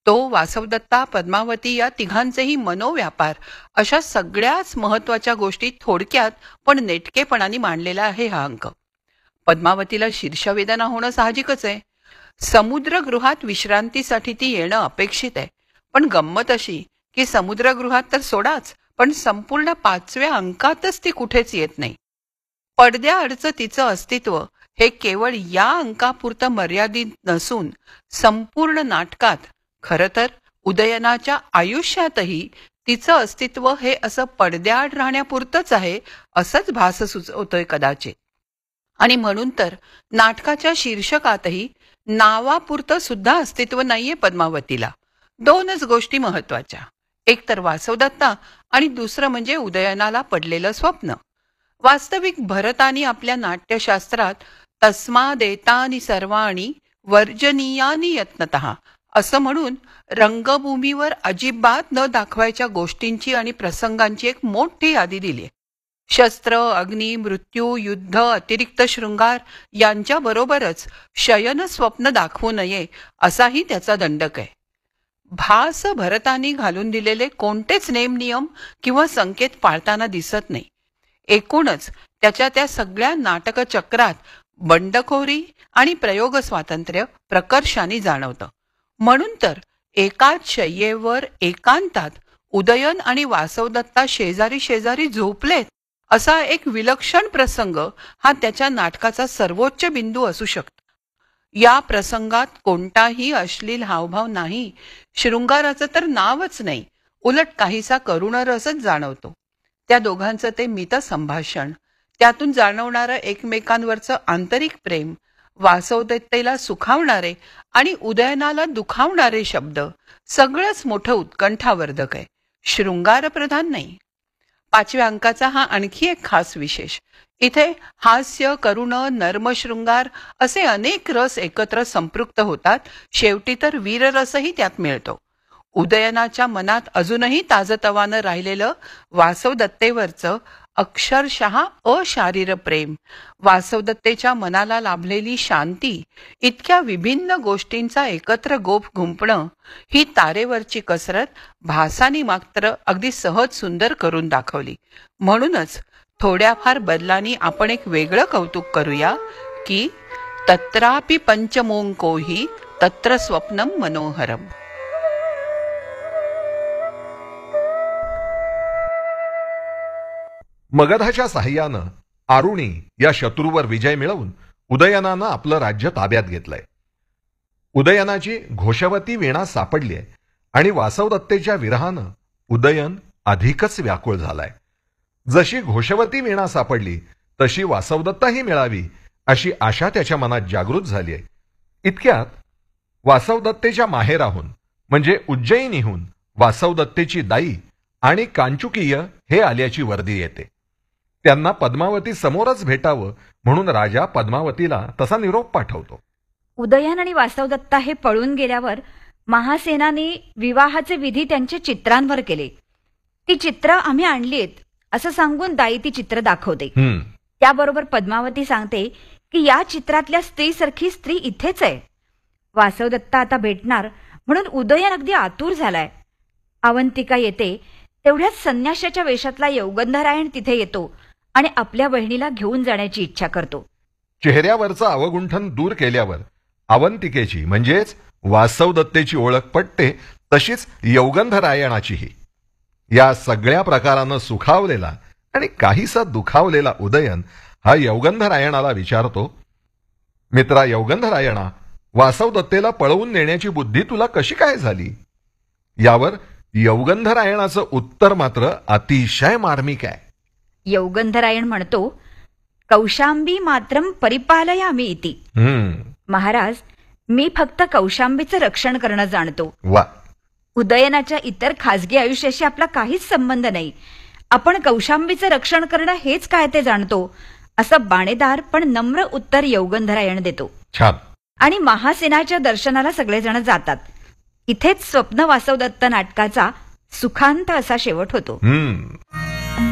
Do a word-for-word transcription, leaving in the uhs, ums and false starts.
तो वासवदत्ता, पद्मावती या तिघांचेही मनोव्यापार अशा सगळ्याच महत्वाच्या गोष्टी थोडक्यात पण नेटकेपणाने मांडलेला आहे हा अंक. पद्मावतीला शीर्षवेदना होणं साहजिकच आहे. समुद्रगृहात विश्रांतीसाठी ती येणं अपेक्षित आहे. पण गंमत अशी की समुद्रगृहात तर सोडाच, पण संपूर्ण पाचव्या अंकातच ती कुठेच येत नाही. पडद्याआडचं तिचं अस्तित्व हे केवळ या अंकापुरतं मर्यादित नसून संपूर्ण नाटकात, खरं तर उदयनाच्या आयुष्यातही तिचं अस्तित्व हे असं पडद्याआड राहण्यापुरतंच आहे असंच भास सुचवतोय कदाचित. आणि म्हणून तर नाटकाच्या शीर्षकातही नावापुरतं सुद्धा अस्तित्व नाहीये पद्मावतीला. दोनच गोष्टी महत्वाच्या, एक तर वासवदत्ता आणि दुसरं म्हणजे उदयनाला पडलेलं स्वप्न. वास्तविक भरतानी आपल्या नाट्यशास्त्रात तस्मादेतानि सर्वाणि वर्जनीयानि यत्नतः असं म्हणून रंगभूमीवर अजिबात न दाखवायच्या गोष्टींची आणि प्रसंगांची एक मोठी यादी दिली आहे. शस्त्र, अग्नी, मृत्यू, युद्ध, अतिरिक्त शृंगार यांच्या बरोबरच शयन स्वप्न दाखवू नये असाही त्याचा दंडक आहे. भास भरतानी घालून दिलेले कोणतेच नेमनियम किंवा संकेत पाळताना दिसत नाही. एकूणच त्याच्या त्या सगळ्या नाटकचक्रात बंडखोरी आणि प्रयोग स्वातंत्र्य प्रकर्षाने जाणवतं. म्हणून तर एकाच शय्येवर एकांतात उदयन आणि वासवदत्ता शेजारी शेजारी झोपलेत असा एक विलक्षण प्रसंग हा त्याच्या नाटकाचा सर्वोच्च बिंदू असू शकतो. या प्रसंगात कोणताही अश्लील हावभाव नाही, शृंगाराचं तर नावच नाही, उलट काहीसा करुण रसच जाणवतो. त्या दोघांचं ते मित संभाषण, त्यातून जाणवणारं एकमेकांवरचं आंतरिक प्रेम, वासवदत्तेला सुखावणारे आणि उदयनाला दुखावणारे शब्द, सगळंच मोठं उत्कंठावर्धक आहे, शृंगारप्रधान नाही. पाचव्या अंकाचा हा आणखी एक खास विशेष. इथे हास्य, करुण, नर्मशृंगार असे अनेक रस एकत्र संपृक्त होतात. शेवटी तर वीररसही त्यात मिळतो. उदयनाच्या मनात अजूनही ताजतवानं राहिलेलं वासवदत्तेवरचं अक्षरशः अशारीर प्रेम, वासवदत्तेच्या मनाला लाभलेली शांती, इतक्या विभिन्न गोष्टींचा एकत्र गोफ गुंफणं ही तारेवरची कसरत भासानी मात्र अगदी सहज सुंदर करून दाखवली. म्हणूनच थोड्याफार बदलांनी आपण एक वेगळं कौतुक करूया की तत्रापि पंचमोंकोही तत्र स्वप्नम मनोहरम. मगधाच्या साह्यानं आरुणी या शत्रूवर विजय मिळवून उदयनानं आपलं राज्य ताब्यात घेतलंय. उदयनाची घोषवती वीणा सापडली आहे आणि वासवदत्तेच्या विरहानं उदयन अधिकच व्याकुळ झालाय. जशी घोषवती वीणा सापडली तशी वासवदत्ताही मिळावी अशी आशा त्याच्या मनात जागृत झाली आहे. इतक्यात वासवदत्तेच्या माहेराहून म्हणजे उज्जयिनीहून वासवदत्तेची दाई आणि कांचुकीय हे आल्याची वर्दी येते. त्यांना पद्मावती समोरच भेटावं म्हणून राजा पद्मावतीला तसा निरोप पाठवतो. उदयन आणि वासवदत्ता हे पळून गेल्यावर महासेनाने विवाहाचे विधी त्यांच्या चित्रांवर केले. ती चित्र आम्ही आणलीत असं सांगून दाई ती चित्र दाखवते. त्याबरोबर पद्मावती सांगते की या चित्रातल्या स्त्रीसारखी स्त्री इथेच आहे. वासवदत्ता आता भेटणार म्हणून उदयन अगदी आतुर झालाय. अवंतिका येते तेवढ्याच संन्याशाच्या वेशातला यौगंधरायण तिथे येतो आणि आपल्या बहिणीला घेऊन जाण्याची इच्छा करतो. चेहऱ्यावरचं अवगुंठन दूर केल्यावर अवंतिकेची म्हणजेच वासवदत्तेची ओळख पटते, तशीच यौगंधरायणाचीही. या सगळ्या प्रकारानं सुखावलेला आणि काहीसा दुखावलेला उदयन हा यौगंधरायणाला विचारतो, मित्रा यौगंधरायणा, वासवदत्तेला पळवून नेण्याची बुद्धी तुला कशी काय झाली? यावर यौगंधरायणाचं उत्तर मात्र अतिशय मार्मिक आहे. यौगंधरायण म्हणतो, कौशांबी मात्रम परिपालयामी इति. महाराज, मी फक्त कौशांबीचं रक्षण करणं जाणतो. वा. उदयनाच्या इतर खासगी आयुष्याशी आपला काहीच संबंध नाही. आपण कौशांबीचं रक्षण करणं हेच काय ते जाणतो, असं बाणेदार पण नम्र उत्तर यौगंधरायण देतो. छान. आणि महासेनाच्या दर्शनाला सगळेजण जातात. इथेच स्वप्न वासवदत्त नाटकाचा सुखांत असा शेवट होतो.